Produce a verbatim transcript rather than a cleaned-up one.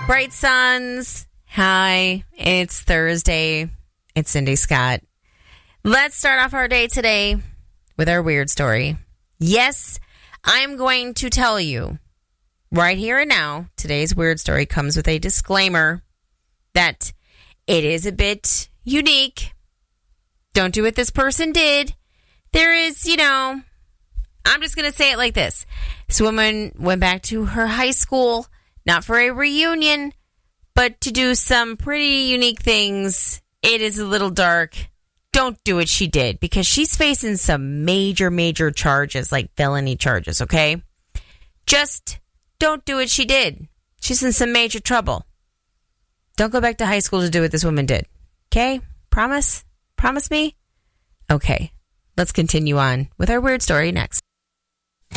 Bright Suns. Hi, it's Thursday. It's Cindy Scott. Let's start off our day today with our weird story. Yes, I'm going to tell you right here and now, today's weird story comes with a disclaimer that it is a bit unique. Don't do what this person did. There is, you know, I'm just going to say it like this. This woman went back to her high school, not for a reunion, but to do some pretty unique things. It is a little dark. Don't do what she did because she's facing some major, major charges, like felony charges, okay? Just don't do what she did. She's in some major trouble. Don't go back to high school to do what this woman did. Okay? Promise? Promise me? Okay. Let's continue on with our weird story next.